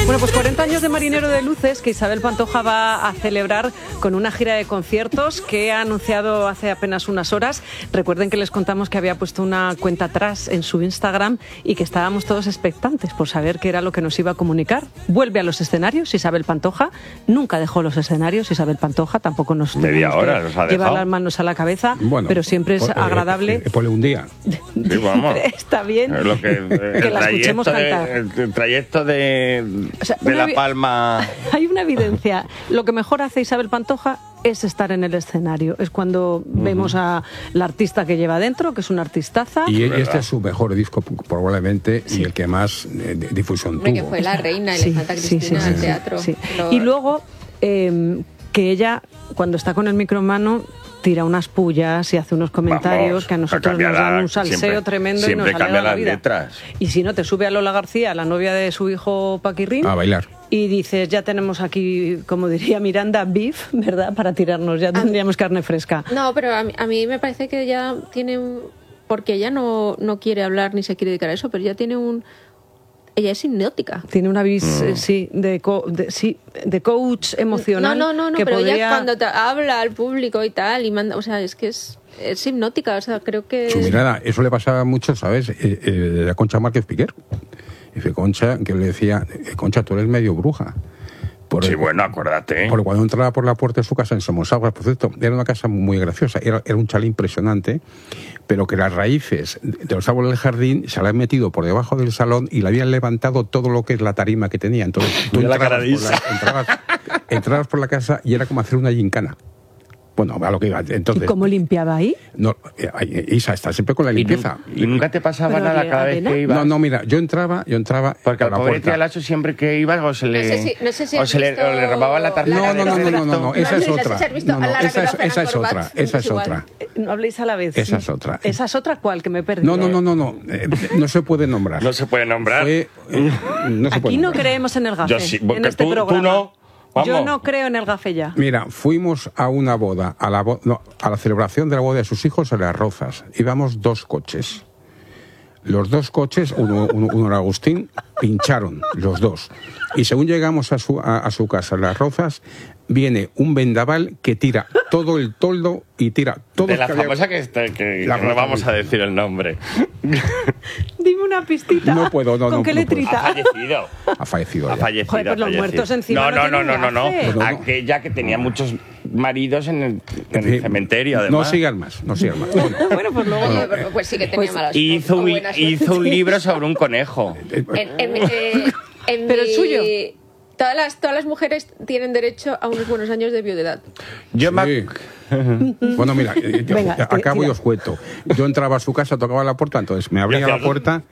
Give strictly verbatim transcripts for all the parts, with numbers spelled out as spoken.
Bueno, pues cuarenta años de Marinero de Luces que Isabel Pantoja va a celebrar con una gira de conciertos que ha anunciado hace apenas unas horas. Recuerden que les contamos que había puesto una cuenta atrás en su Instagram y que estábamos todos expectantes por saber qué era lo que nos iba a comunicar. Vuelve a los escenarios Isabel Pantoja. Nunca dejó los escenarios Isabel Pantoja. Tampoco nos media hora nos ha lleva las manos a la cabeza, bueno, pero siempre es por, agradable. Eh, eh, ponle un día. Sí, vamos. Está bien lo que, eh, que la escuchemos de, cantar. El, el trayecto de, o sea, de La Palma. Hay una evidencia. Lo que mejor hace Isabel Pantoja es estar en el escenario. Es cuando uh-huh. vemos a la artista que lleva dentro, que es una artistaza. Y es este es su mejor disco probablemente, sí. y el que más eh, difusión Hombre, tuvo. que fue la reina y sí, le Santa Cristina sí, sí, al sí, teatro. Sí. Pero... Y luego eh, que ella, cuando está con el micro en mano, tira unas pullas y hace unos comentarios Vamos, que a nosotros nos dan un salseo siempre, tremendo siempre y nos alegra la vida. Letras. Y si no, te sube a Lola García, la novia de su hijo Paquirrín, a bailar. Y dices, ya tenemos aquí, como diría Miranda, beef, ¿verdad? Para tirarnos, ya tendríamos carne fresca. No, pero a mí, a mí me parece que ella tiene un... Porque ella no, no quiere hablar ni se quiere dedicar a eso, pero ella tiene un... Ella es hipnótica. Tiene una vis, mm. eh, sí, de, co, de, sí, de coach emocional. No, no, no, no que pero podría... ella cuando te habla al público y tal, y manda, o sea, es que es, es hipnótica, o sea, creo que... Su mirada, eso le pasaba mucho, ¿sabes? Eh, eh, a Concha Márquez Piquer. Dice Concha, que le decía, Concha, tú eres medio bruja. Por sí, el, bueno, acuérdate. Porque cuando entraba por la puerta de su casa en Somosaguas, por cierto, era una casa muy graciosa, era, era un chalet impresionante, pero que las raíces de los árboles del jardín se la habían metido por debajo del salón y le habían levantado todo lo que es la tarima que tenía. Entonces tú entrabas, la por la, entrabas, entrabas por la casa y era como hacer una gincana. Bueno, a lo que iba. Entonces, ¿y cómo limpiaba ahí? No, Isa está siempre con la limpieza. ¿Y, y nunca te pasaba Pero nada cada vez que ibas? No, no, mira, yo entraba, yo entraba. Porque al pobre tío Lacho siempre que iba o se le, no sé si, no sé si o se le, o le robaba la tarjeta. No, no, no, no, no, no, no, esa es otra. No, no, esa es, esa es otra, esa es otra. No habléis a la vez. Esa es otra. ¿Esa es otra cuál que me he perdido? No, no, no, no, no, eh, no se puede nombrar. No se puede nombrar. Fue, eh, no se Aquí puede no nombrar. creemos en el gafe. Yo sí, porque en este tú, programa. tú no. Vamos. Yo no creo en el gafe ya. Mira, fuimos a una boda, a la, bo no, a la celebración de la boda de sus hijos en Las Rozas. Íbamos dos coches. Los dos coches, uno, uno, uno era Agustín, pincharon los dos. Y según llegamos a su, a, a su casa, en Las Rozas, viene un vendaval que tira todo el toldo y tira todo de la que famosa había... que, está, que la no vamos a decir el nombre. Dime una pistita. No puedo, no, ¿Con no, qué no letrita? Ha fallecido. Ha fallecido. Ha fallecido. Joder, pues ha los fallecido. muertos encima No, no, no, no, no, no. Pero no. Aquella que tenía muchos maridos en el, en el Sí, cementerio, además. No sigan más, no sigan más. Bueno, Bueno, pues luego... Oye, pero, pues sí que tenía Pues malas hizo un, buenas hizo un libro sobre un conejo. En, en, eh, en Pero el mi- suyo. Todas las, todas las mujeres tienen derecho a unos buenos años de viudedad. Yo sí. me... Bueno, mira, eh, yo, Venga, acabo tira. y os cuento. Yo entraba a su casa, tocaba la puerta, entonces me abría la puerta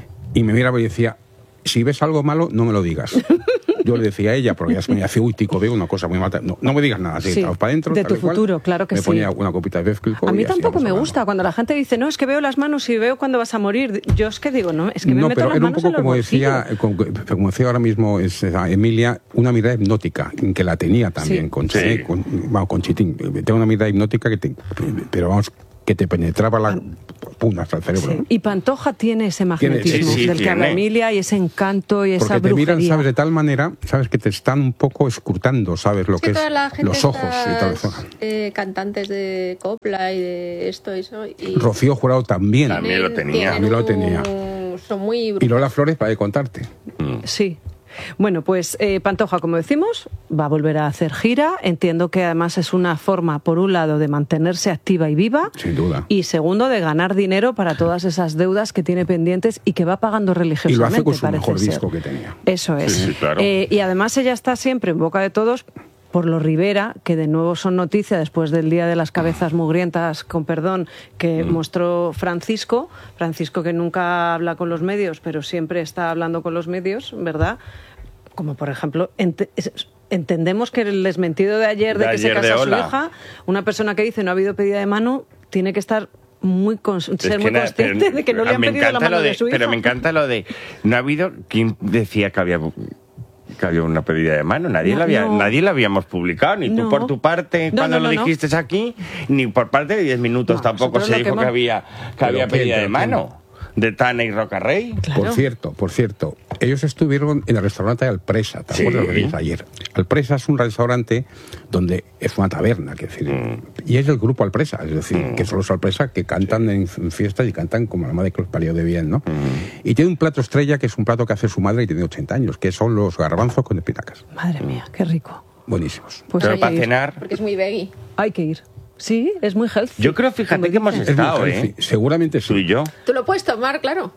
y me miraba y decía, si ves algo malo, no me lo digas. Yo le decía a ella, porque ya se me hacía, uy, tico, veo una cosa muy mala. No, no me digas nada, así, Sí, para adentro. de tal tu y cual. futuro, claro que me sí. Me ponía una copita de Befkilco. A mí y así tampoco íbamos me hablando. gusta cuando la gente dice, no, es que veo las manos y veo cuándo vas a morir. Yo es que digo, no, es que me No, meto pero las era un manos poco en los como decía, bolsillos. como, como decía ahora mismo es, eh, Emilia, una mirada hipnótica, que la tenía también, Sí. con, Sí. eh, con, vamos, con Chitín. Tengo una mirada hipnótica que te, pero vamos, que te penetraba la pum hasta el cerebro. Sí. Y Pantoja tiene ese magnetismo sí, sí, del que habla tiene. Emilia y ese encanto y esa Porque te brujería. miran, sabes, de tal manera, sabes, que te están un poco escrutando, sabes, lo Es que que es toda la gente los ojos y tal. estas, eh, cantantes de copla y de esto y eso. Y Rocío Jurado también. También lo tenía. tienen También lo tenía. un- Son muy Y Lola Flores, para contarte. Sí. Bueno, pues eh, Pantoja, como decimos, va a volver a hacer gira. Entiendo que además es una forma, por un lado, de mantenerse activa y viva. Sin duda. Y segundo, de ganar dinero para todas esas deudas que tiene pendientes y que va pagando religiosamente. Y lo hace con su parece mejor ser. disco que tenía. Eso es. Sí, sí, claro. Eh, y además ella está siempre en boca de todos por los Rivera, que de nuevo son noticia después del Día de las Cabezas Mugrientas, con perdón, que Mm. mostró Francisco. Francisco que nunca habla con los medios, pero siempre está hablando con los medios, ¿verdad? Como por ejemplo, ent entendemos que el desmentido de ayer de, De que ayer se de casa su hola. hija, una persona que dice no ha habido pedida de mano, tiene que estar muy con ser Es muy que na- consciente pero- de que no le han me pedido la encanta mano lo de, su hija. Pero me encanta lo de... No ha habido... ¿Quién decía que había... que había una pedida de mano? Nadie, No, la, había, no. nadie la habíamos publicado, ni No. tú por tu parte No, cuando no, lo no, no. dijiste aquí, ni por parte de diez minutos No, tampoco nosotros se lo que dijo que hemos- había, que Pero había ¿quién? pedida de ¿Pero mano. De Tana y Rocarrey. Claro. Por cierto, por cierto, ellos estuvieron en el restaurante Alpresa, ¿te Sí. acuerdas lo que dije ayer? Alpresa es un restaurante donde es una taberna, que decir, Mm. y es del grupo Alpresa, es decir, mm. que son los Alpresa que cantan en, en fiestas y cantan como la madre que los parió de bien, ¿no? Mm. Y tiene un plato estrella que es un plato que hace su madre y tiene ochenta años, que son los garbanzos con espinacas. Madre mía, qué rico. Buenísimos. Pues Pero hay para que ir. cenar... Porque es muy veggie. Hay que ir. Sí, es muy healthy. Yo creo, fíjate, como que hemos dicen. Es muy estado, healthy. ¿eh? Seguramente Tú y sí. yo. Tú lo puedes tomar, claro.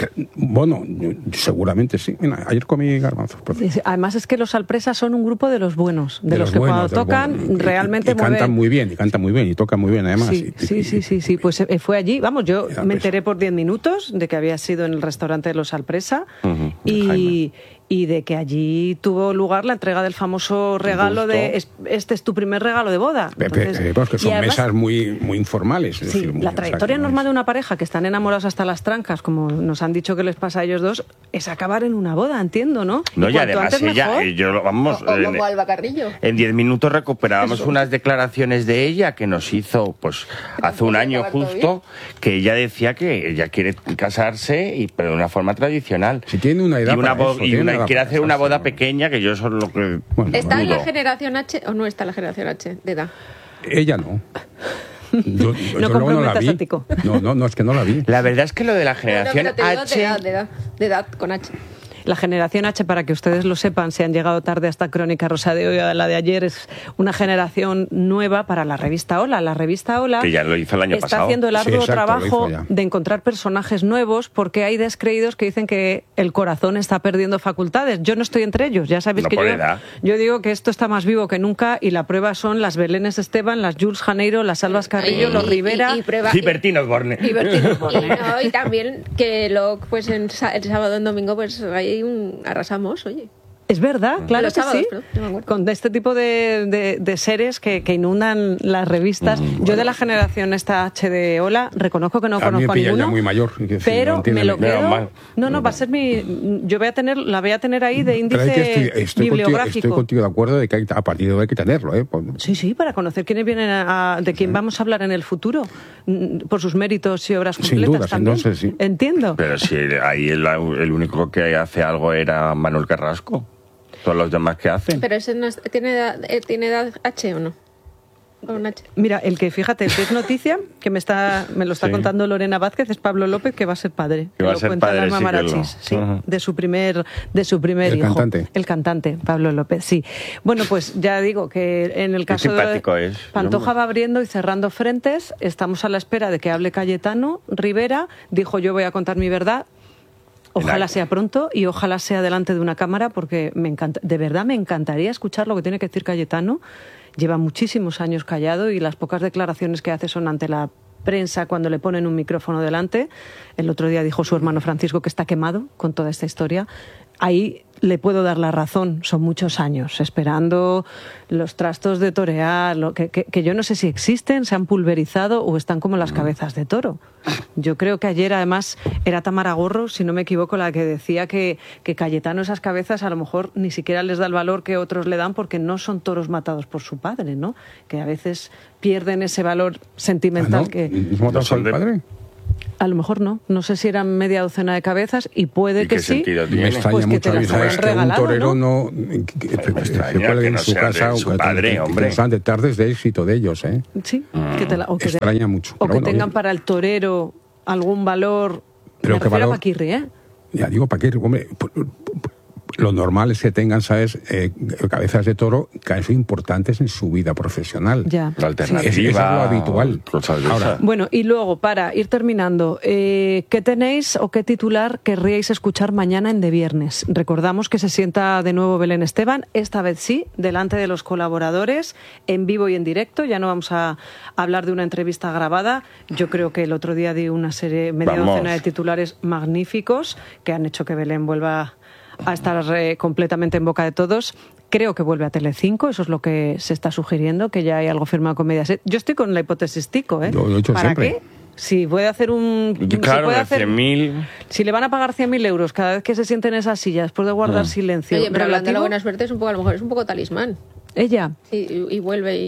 Bueno, yo- seguramente sí. Mira, ayer comí garbanzos. por cierto. Sí, además es que los Alpresas son un grupo de los buenos, de, De los, que buenos, cuando de los tocan buenos. Y- realmente y, y cantan mueven. muy bien, y cantan muy bien, y tocan muy bien además. Sí, y- sí, y- sí, sí, sí, pues eh, fue allí, vamos, yo Alpresa. me enteré por diez minutos de que había sido en el restaurante de los Alpresa Ujú, y, Jaime. y de que allí tuvo lugar la entrega del famoso regalo Gusto. de es- este es tu primer regalo de boda. Pe- pe- Entonces, eh, pues que y son además- mesas muy, muy informales. es Sí, decir, muy- la o sea, trayectoria que no normal es- de una pareja que están enamorados hasta las trancas, como nos han dicho que les pasa a ellos dos, es acabar en una boda, entiendo, ¿no? No, y cuanto además antes ella, mejor. eh, yo lo- vamos, O, o en- como Alba Carrillo. en diez minutos recuperábamos unas declaraciones de ella que nos hizo, pues, hace un podía año acabar todo justo, que ella decía que ella quiere casarse y pero de una forma tradicional. Si tiene una edad y una para bo- eso, y tiene una- una edad quiere para hacer una casarse, boda ¿no? pequeña, que yo eso es lo que Bueno, ¿Está en la dudo. generación H o no está en la generación H de edad? Ella no. Yo, yo luego no la comprometas vi. a Tico. No, no, no, es que no la vi. La verdad es que lo de la No, generación pero te digo de H... edad, de edad, de edad con H. La generación H, para que ustedes lo sepan, si han llegado tarde a esta crónica rosa de hoy o a la de ayer, es una generación nueva para la revista Hola. La revista Hola Que ya lo hizo el año está pasado. haciendo el Sí, arduo exacto, lo trabajo hizo ya. de encontrar personajes nuevos porque hay descreídos que dicen que el corazón está perdiendo facultades. Yo no estoy entre ellos, ya sabéis No que por yo, edad. yo digo que esto está más vivo que nunca y la prueba son las Belénes Esteban, las Jules Janeiro, las Albas Carrillo, Y- los y- Rivera. y- y prueba- Y Bertino Osborne. y Bertino Y, Osborne. no, y también que lo, pues en, sa- el sábado y domingo pues hay un arrasamos, oye. Es verdad, claro Los que sábados, sí. pero no me acuerdo. Con este tipo de, de- de seres que, que inundan las revistas. Yo de la generación esta H de Hola reconozco que no A mí me conozco a pilla ya ninguno. muy mayor, es decir, pero no entiende me lo ni- Menos quedo. mal. No, no, va a ser mi. Yo voy a tener, la voy a tener ahí de Pero índice hay que estoy, estoy, contigo, bibliográfico. estoy contigo de acuerdo de que hay- a partir de hoy hay que tenerlo. ¿eh? Por- Sí, sí, para conocer quiénes vienen a, a- de quién vamos a hablar en el futuro, mm, por sus méritos y obras Sin completas dudas, también. entonces, sí. Entiendo. Pero si ahí el, el único que hace algo era Manuel Carrasco. Todos los demás que hacen. Pero ese no es- ¿tiene, edad, eh, ¿tiene edad H o no? ¿O un H? Mira, el que, fíjate, el que es noticia, que me está me lo está Sí. contando Lorena Vázquez, es Pablo López, que va a ser padre. Que va a lo ser cuentan padre, las sí que mamarachis, lo- sí, Ajá. de su primer, de su primer El hijo. cantante. El cantante, Pablo López, sí. Bueno, pues ya digo que en el caso simpático de es, Pantoja ¿no? va abriendo y cerrando frentes, estamos a la espera de que hable Cayetano Rivera, dijo yo voy a contar mi verdad. Ojalá sea pronto y ojalá sea delante de una cámara porque me encanta, de verdad me encantaría escuchar lo que tiene que decir Cayetano. Lleva muchísimos años callado y las pocas declaraciones que hace son ante la prensa cuando le ponen un micrófono delante. El otro día dijo su hermano Francisco que está quemado con toda esta historia. Ahí le puedo dar la razón, son muchos años esperando los trastos de torear, lo que, que, que yo no sé si existen, se han pulverizado o están como las cabezas de toro. Yo creo que ayer además era Tamara Gorro, si no me equivoco, la que decía que, que Cayetano esas cabezas a lo mejor ni siquiera les da el valor que otros le dan porque no son toros matados por su padre, ¿no? Que a veces pierden ese valor sentimental Ah, ¿no? que... ¿No mató a su son de- padre? A lo mejor no. No sé si eran media docena de cabezas y puede ¿Y que qué sí. sentido Me tiene? extraña Pues que mucho te a mí, las ¿sabes? hayan Que un regalado, torero ¿no? no, que, que- que- me que extraña se cuelgue que en no su sea de casa su o que- padre, que- que hombre. sean de tardes de éxito de ellos, ¿eh? Sí, que te la- o que, Extraña mucho, o pero que bueno, tengan bien. para el torero algún valor. Pero me qué refiero valor- a Paquirri, ¿eh? Ya digo, ¿para qué? Hombre, p- p- lo normal es que tengan, ¿sabes? Eh, cabezas de toro que son importantes en su vida profesional. Ya. La alternativa. Es- eso es lo habitual. Cosas de Ahora, esas. Bueno, y luego, para ir terminando, eh, ¿qué tenéis o qué titular querríais escuchar mañana en De Viernes? Recordamos que se sienta de nuevo Belén Esteban, esta vez sí, delante de los colaboradores, en vivo y en directo. Ya no vamos a hablar de una entrevista grabada. Yo creo que el otro día di una serie, media Vamos. docena de titulares magníficos que han hecho que Belén vuelva a estar eh, completamente en boca de todos. Creo que vuelve a Telecinco, eso es lo que se está sugiriendo, que ya hay algo firmado con Mediaset. Yo estoy con la hipótesis Tico, ¿eh? Yo lo he dicho ¿Para siempre. qué? Si puede hacer un... si Claro, puede de hacer- cien mil. Si le van a pagar cien mil euros cada vez que se siente en esa silla después de guardar silencio Oye, pero hablando de la relativo, buena suerte es un poco, a lo mejor es un poco talismán. ella... Y, y vuelve y...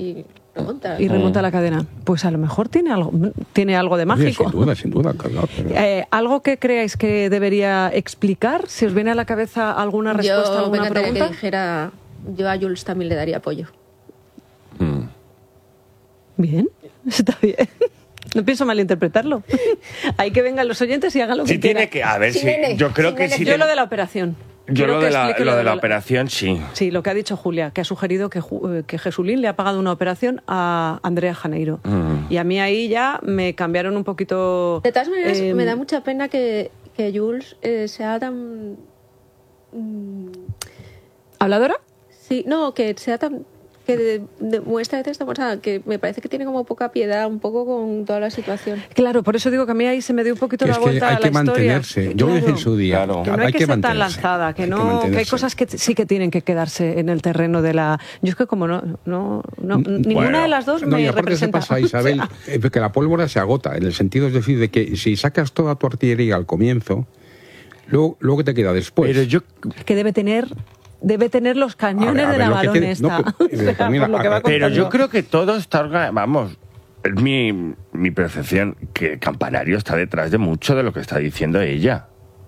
remonta. Y remonta la cadena. Pues a lo mejor tiene algo, tiene algo de Oye, mágico. sin duda, sin duda, claro. Pero... Eh, ¿Algo que creáis que debería explicar? Si os viene a la cabeza alguna respuesta a Yo me alguna encantaría pregunta. que dijera, yo a Jules también le daría apoyo. Mm. Bien, está bien. No pienso malinterpretarlo. Hay que vengan los oyentes y hagan lo que Sí tiene quieran. que, a ver, Sí, sí, nene, yo creo sí, que nene. sí. Yo te- lo de la operación. Yo Quiero lo que de, la, explique lo de la operación, sí. Sí, lo que ha dicho Julia, que ha sugerido que, Ju- eh, que Jesulín le ha pagado una operación a Andrea Janeiro. Mm. Y a mí ahí ya me cambiaron un poquito... De todas maneras, eh, me da mucha pena que, que Jules eh, sea tan... mm, ¿Habladora? sí, no, que sea tan... que de- demuestra de esta cosa, que me parece que tiene como poca piedad un poco con toda la situación. Claro, por eso digo que a mí ahí se me dio un poquito que la es que vuelta hay a la que historia. mantenerse. Yo lo dije en su día. Claro. Que no hay, que, ser tan mantenerse, lanzada, que hay no, que hay mantenerse. cosas que t- sí que tienen que quedarse en el terreno de la. Yo es que como no, no, no ninguna Bueno. de las dos No, y me aparte se representa. pasa, Isabel, eh, que la pólvora se agota, en el sentido, es decir, de que si sacas toda tu artillería al comienzo, luego, luego ¿qué te queda después? Pero yo, Que debe tener, debe tener los A cañones ver, a de ver, la lo que tiene- baronesta. no, pero- O sea, pero mira, por lo que va a- pero pero yo contando. creo que todo está orga- vamos, es mi, mi percepción, que Campanario está detrás de mucho de lo que está diciendo ella.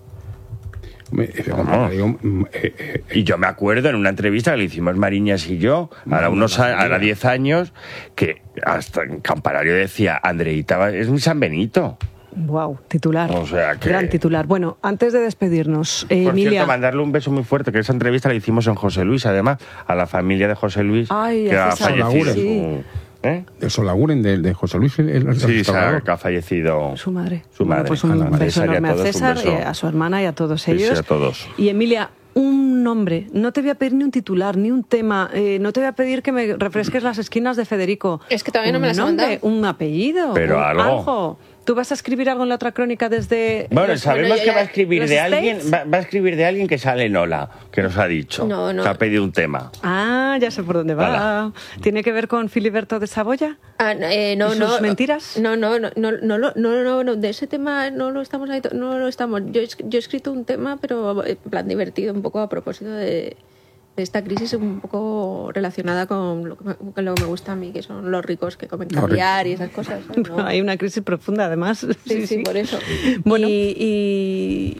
Me- eh, Vamos. digo, mm, eh, eh, Y yo me acuerdo en una entrevista que le hicimos Mariñas y yo, ahora unos a- ahora diez años, que hasta en Campanario decía, Andreita va- es mi San Benito. Wow, titular. O sea que- Gran titular. Bueno, antes de despedirnos, eh, Por Emilia. cierto, mandarle un beso muy fuerte, que esa entrevista la hicimos en José Luis, además, a la familia de José Luis, Ay, que a ha César fallecido. Laguren. su- ¿eh? de Solaguren, de, de José Luis, el, el Sí, restaurador. sabe que ha fallecido Su madre. Su Bueno, madre. pues un A la madre. beso César y a enorme a todos, un César, beso. y a su hermana y a todos Sí, sí, ellos. a todos. Y Emilia, un nombre. No te voy a pedir ni un titular, ni un tema. eh, no te voy a pedir que me refresques las esquinas de Federico. Es que todavía no me Un las ha nombre, mandado. un apellido. Pero un- algo. ¿Tú vas a escribir algo en la otra crónica desde... Bueno, los- sabemos bueno, yo que ya- va a escribir los de alguien, States? va, va a escribir de alguien que sale en Ola, que nos ha dicho. No, no. Que ha pedido un tema. Ah, ya sé por dónde va. Hala. ¿Tiene que ver con Filiberto de Saboya? Ah, no, eh, no, ¿Y no, sus mentiras? No, no, no, no, no, no, no, no, no, de ese tema no lo estamos ahí, no lo estamos. Yo, he esc- yo he escrito un tema, pero en plan divertido, un poco a propósito de, de esta crisis, un poco relacionada con lo, que me, con lo que me gusta a mí, que son los ricos que comen Los caviar y esas cosas. ¿sabes? ¿No? Hay una crisis profunda, además. Sí, sí, por eso. Bueno. Y, y,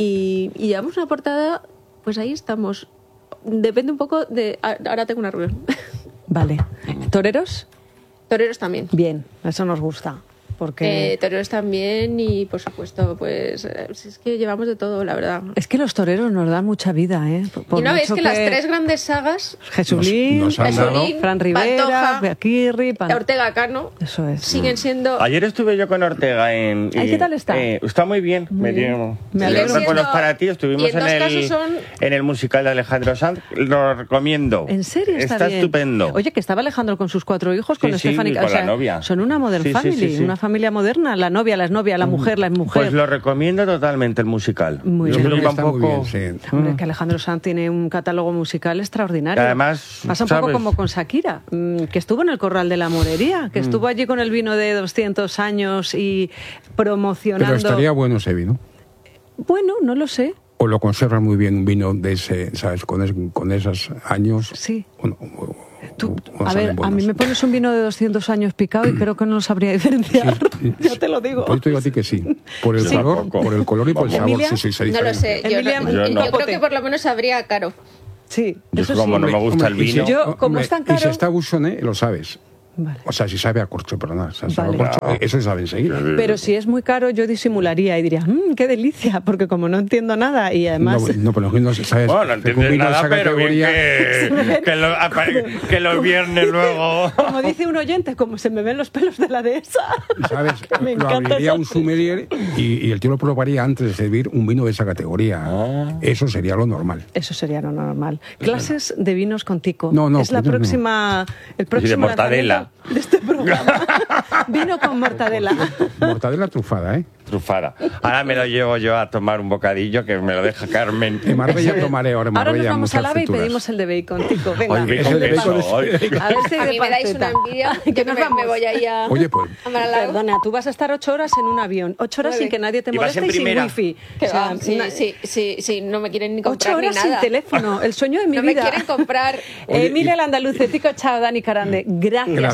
y, y llevamos una portada, pues ahí estamos. Depende un poco de... Ahora tengo una reunión. Vale. ¿Toreros? Toreros también. Bien, eso nos gusta. Porque Eh, toreros también y, por supuesto, pues eh, si es que llevamos de todo, la verdad. es que los toreros nos dan mucha vida, ¿eh? Por y no, es mucho que, las tres grandes sagas, Jesulín, Nos- nos han dado- Jesulín, Fran Rivera, Pantoja, Beaquirri, Pan- Ortega Cano, Eso es. siguen siendo... Ayer estuve yo con Ortega en... Ay, y- ¿qué tal está? eh, está muy bien. Muy me bien. dio... Me le alegro doy buenos mucho. para ti. Estuvimos Y en en, dos el, casos son- en el musical de Alejandro Sanz. Lo recomiendo. ¿En serio? Está, bien. estupendo. Oye, que estaba Alejandro con sus cuatro hijos, con Sí, sí, Stephanie. y con la novia. Son una modern Sí, sí, family, sí, sí. una familia moderna. La novia, la novia, la mujer, la exmujer. Pues lo recomiendo totalmente el musical. Muy Yo bien. creo que va Está un muy poco... bien, sí. Hombre, que Alejandro Sanz tiene un catálogo musical extraordinario. Y además, pasa un poco ¿sabes? como con Shakira, mm, que estuvo en el Corral de la Morería, que estuvo allí con el vino de doscientos años y promocionando. Pero estaría bueno ese vino. Bueno, no lo sé. O lo conserva muy bien un vino de ese, ¿sabes? Con, es- con esos años. Sí. Bueno, o- o- Tú, o a salen ver, a buenos. mí me pones un vino de doscientos años picado y creo que no lo sabría diferenciar. Ya te lo digo. Pues te digo a ti que sí. Por el Yo color, tampoco. por el color y por el sabor. ¿Emilia? Sí, sí, se No lo sé, diferencia. yo, Emilia, no- Yo yo no. creo que por lo menos sabría caro. Sí, Yo eso como sí. no me gusta el y si- vino. Yo, como hombre, es tan Y si caro- está Buchoné, lo sabes. Vale. O sea, si sabe a corcho, perdona. O sea, sabe a Vale. corcho, Claro. eso se sabe enseguida. Pero si es muy caro, yo disimularía y diría, mmm, qué delicia, porque como no entiendo nada y además... No, no, pero no sabes. Bueno, no que un entiendes vino de nada, esa pero bien categoría- que, que, lo- apa- que los viernes luego... Como dice un oyente, como se me ven los pelos de la dehesa. ¿Sabes? Que me Lo encanta abriría esa un sommelier y, y el tío lo probaría antes de servir un vino de esa categoría. Ah. Eso sería lo normal. Eso sería lo normal. Clases de vinos con Tico. No, no, es la yo no. próxima, el próximo mortadela. lanzamiento de este programa. Vino con mortadela. Mortadela trufada, ¿eh? Trufada. Ahora me lo llevo yo a tomar un bocadillo que me lo deja Carmen. En Marbella tomaré ahora en Ahora Marbella nos vamos muchas al AVE y frituras. pedimos el de bacon, Tico. Venga, Ay, bacon Es el de queso, bacon, ay. a ver si hay A de mí me dais panceta. una envidia Que que nos me, vamos. me voy ahí a, Oye, pues, a Maralago. Perdona, tú vas a estar ocho horas en un avión. Ocho horas Nueve. sin que nadie te ¿Y vas moleste en y sin primera? wifi. Que O sea, va, sí, na- sí, sí, sí, no me quieren ni Ocho comprar horas ni sin nada. teléfono. El sueño de mi no vida. me quieren comprar. Eh, Emilia Landaluce, Tico, chao, Dani Carande. Gracias, Gracias,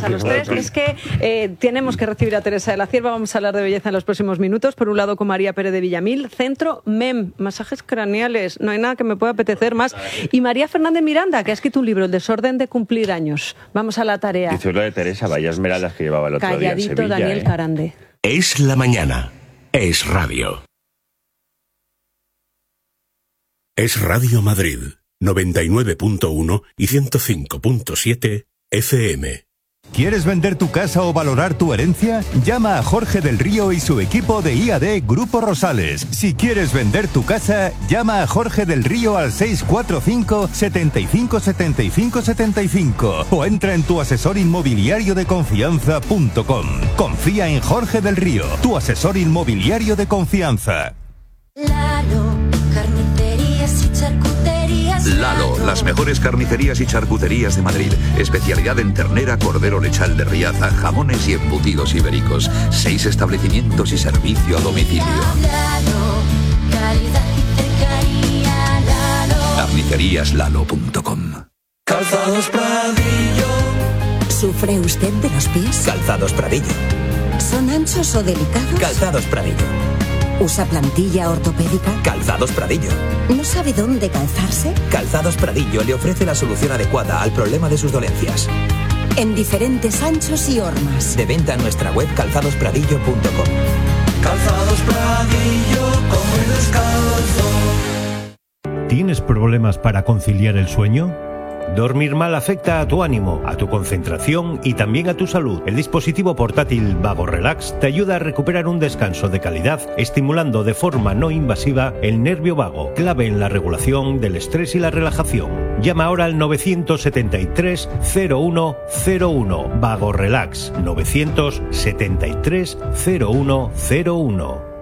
a los tres. Es que eh, tenemos que recibir a Teresa de la Cierva. Vamos a hablar de belleza en los próximos minutos. Por un lado con María Pérez de Villamil, Centro M E M, masajes craneales. No hay nada que me pueda apetecer más. Y María Fernández Miranda, que ha escrito un libro, El desorden de cumplir años. Vamos a la tarea. Dice lo de Teresa, vaya esmeraldas que llevaba el otro Calladito, día en Sevilla. Daniel ¿eh? Carande. Es la mañana. Es radio. Es Radio Madrid, noventa y nueve punto uno y ciento cinco punto siete F M. ¿Quieres vender tu casa o valorar tu herencia? Llama a Jorge del Río y su equipo de I A D Grupo Rosales. Si quieres vender tu casa, llama a Jorge del Río al seis cuatro cinco, setenta y cinco, setenta y cinco, setenta y cinco o entra en tu asesor inmobiliario de confianza punto com. Confía en Jorge del Río, tu asesor inmobiliario de confianza. Lalo, carnicerías y charcuterías. Lalo, las mejores carnicerías y charcuterías de Madrid. Especialidad en ternera, cordero lechal de Riaza, jamones y embutidos ibéricos. Seis establecimientos y servicio a domicilio. Lalo, calidad y cercanía. Lalo. carnicerías lalo punto com. Calzados Pradillo. ¿Sufre usted de los pies? Calzados Pradillo. ¿Son anchos o delicados? Calzados Pradillo. ¿Usa plantilla ortopédica? Calzados Pradillo. ¿No sabe dónde calzarse? Calzados Pradillo le ofrece la solución adecuada al problema de sus dolencias. En diferentes anchos y hormas. De venta en nuestra web calzados pradillo punto com. Calzados Pradillo, como el descalzo. ¿Tienes problemas para conciliar el sueño? Dormir mal afecta a tu ánimo, a tu concentración y también a tu salud. El dispositivo portátil Vago Relax te ayuda a recuperar un descanso de calidad, estimulando de forma no invasiva el nervio vago, clave en la regulación del estrés y la relajación. Llama ahora al nueve siete tres, cero uno cero uno. Vago Relax, nueve siete tres, cero uno cero uno.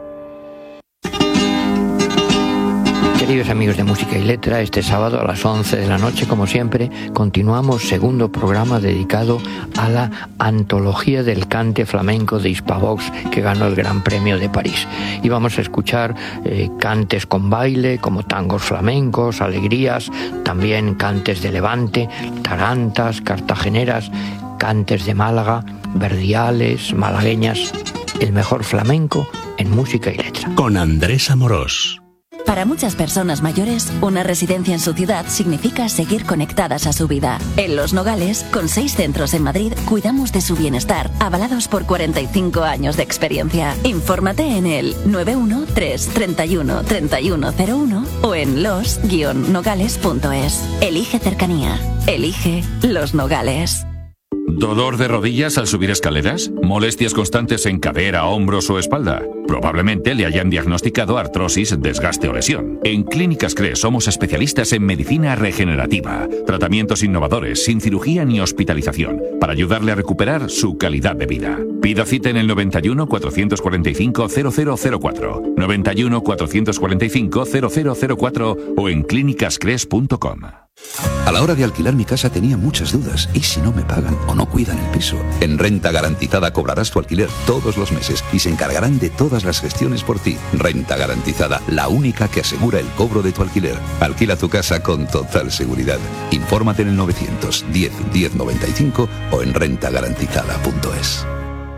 Queridos amigos de Música y Letra, este sábado a las once de la noche, como siempre, continuamos segundo programa dedicado a la antología del cante flamenco de Hispavox, que ganó el Gran Premio de París. Y vamos a escuchar eh, cantes con baile, como tangos flamencos, alegrías, también cantes de Levante, tarantas, cartageneras, cantes de Málaga, verdiales, malagueñas. El mejor flamenco en Música y Letra. Con Andrés Amorós. Para muchas personas mayores, una residencia en su ciudad significa seguir conectadas a su vida. En Los Nogales, con seis centros en Madrid, cuidamos de su bienestar, avalados por cuarenta y cinco años de experiencia. Infórmate en el nueve uno tres, treinta y uno, treinta y uno cero uno o en los guion nogales punto es. Elige cercanía. Elige Los Nogales. ¿Dolor de rodillas al subir escaleras? ¿Molestias constantes en cadera, hombros o espalda? Probablemente le hayan diagnosticado artrosis, desgaste o lesión. En Clínicas Cres somos especialistas en medicina regenerativa, tratamientos innovadores, sin cirugía ni hospitalización, para ayudarle a recuperar su calidad de vida. Pida cita en el noventa y uno, cuatrocientos cuarenta y cinco, cero cero cero cuatro, noventa y uno, cuatrocientos cuarenta y cinco, cero cero cero cuatro o en clínicas cres punto com. A la hora de alquilar mi casa tenía muchas dudas. ¿Y si no me pagan o no cuidan el piso? En Renta Garantizada cobrarás tu alquiler todos los meses y se encargarán de todas las gestiones por ti. Renta Garantizada, la única que asegura el cobro de tu alquiler. Alquila tu casa con total seguridad. Infórmate en el novecientos diez, diez noventa y cinco o en renta garantizada punto es.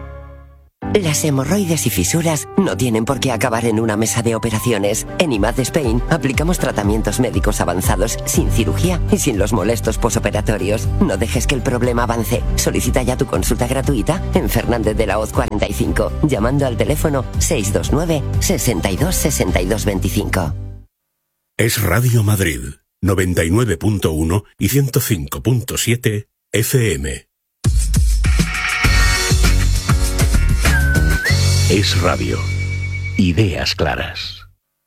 Las hemorroides y fisuras no tienen por qué acabar en una mesa de operaciones. En I M A D Spain aplicamos tratamientos médicos avanzados sin cirugía y sin los molestos posoperatorios. No dejes que el problema avance. Solicita ya tu consulta gratuita en Fernández de la Hoz cuarenta y cinco, llamando al teléfono seis dos nueve, sesenta y dos, sesenta y dos veinticinco. Es Radio Madrid, noventa y nueve punto uno y ciento cinco punto siete F M. Es radio. Ideas claras.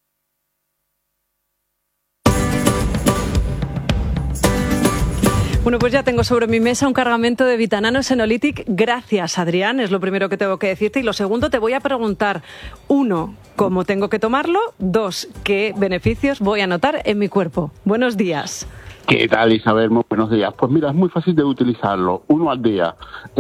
Bueno, pues ya tengo sobre mi mesa un cargamento de Vitanano Senolytic. Gracias, Adrián, es lo primero que tengo que decirte. Y lo segundo, te voy a preguntar, uno, ¿cómo tengo que tomarlo? Dos, ¿qué beneficios voy a notar en mi cuerpo? Buenos días. ¿Qué tal, Isabel? Muy buenos días. Pues mira, es muy fácil de utilizarlo, uno al día. Eh,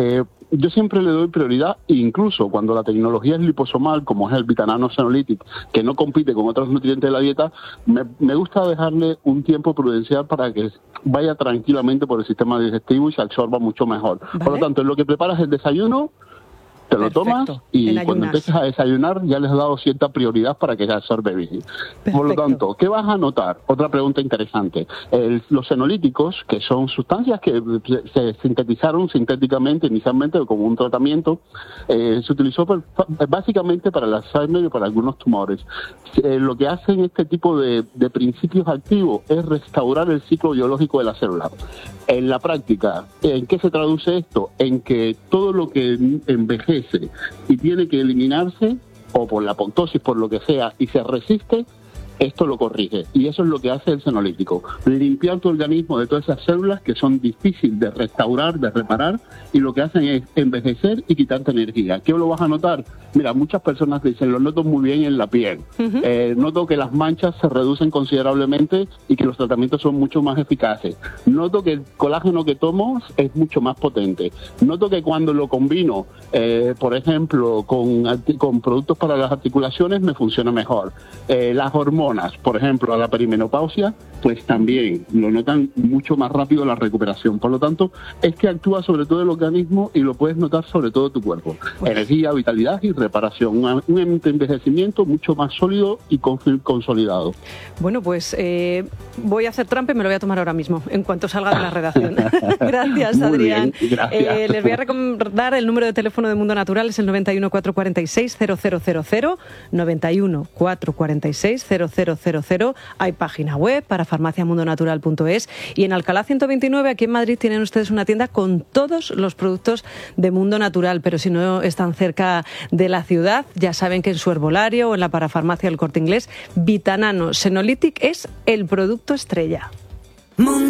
yo siempre le doy prioridad, incluso cuando la tecnología es liposomal, como es el Vitanano Senolytic, que no compite con otros nutrientes de la dieta, me, me gusta dejarle un tiempo prudencial para que vaya tranquilamente por el sistema digestivo y se absorba mucho mejor. ¿Vale? Por lo tanto, en lo que preparas el desayuno, te lo Perfecto. tomas y En cuando ayunas. empieces a desayunar ya les has dado cierta prioridad para que se absorbe bien. Por lo tanto, ¿qué vas a notar? Otra pregunta interesante. El- los senolíticos, que son sustancias que se, se sintetizaron sintéticamente inicialmente como un tratamiento, eh, se utilizó per- básicamente para el Alzheimer y para algunos tumores. Eh, lo que hacen este tipo de, de principios activos es restaurar el ciclo biológico de la célula. En la práctica, ¿en qué se traduce esto? En que todo lo que envejece y tiene que eliminarse, o por la apoptosis, por lo que sea, y se resiste, esto lo corrige. Y eso es lo que hace el senolítico. Limpiar tu organismo de todas esas células que son difíciles de restaurar, de reparar, y lo que hacen es envejecer y quitarte energía. ¿Qué lo vas a notar? Mira, muchas personas dicen, lo noto muy bien en la piel. Uh-huh. Eh, noto que las manchas se reducen considerablemente y que los tratamientos son mucho más eficaces. Noto que el colágeno que tomo es mucho más potente. Noto que cuando lo combino, eh, por ejemplo, con, arti- con productos para las articulaciones, me funciona mejor. Eh, las hormonas, por ejemplo, a la perimenopausia, pues también lo notan mucho más rápido la recuperación. Por lo tanto, es que actúa sobre todo el organismo y lo puedes notar sobre todo tu cuerpo. Energía, vitalidad y reparación. Un, un envejecimiento mucho más sólido y con- consolidado. Bueno, pues eh, voy a hacer trampa y me lo voy a tomar ahora mismo, en cuanto salga de la redacción. Gracias, Muy Adrián. bien, gracias. Eh, les voy a recordar el número de teléfono de Mundo Natural, es el noventa y uno, cuatrocientos cuarenta y seis, cero cero cero cero, noventa y uno, cuatrocientos cuarenta y seis, cero cero cero cero. Hay página web para farmacia mundo natural punto es y en Alcalá ciento veintinueve, aquí en Madrid, tienen ustedes una tienda con todos los productos de Mundo Natural, pero si no están cerca de la ciudad, ya saben que en su herbolario o en la parafarmacia del Corte Inglés, Vitanano Senolytic es el producto estrella. Mundo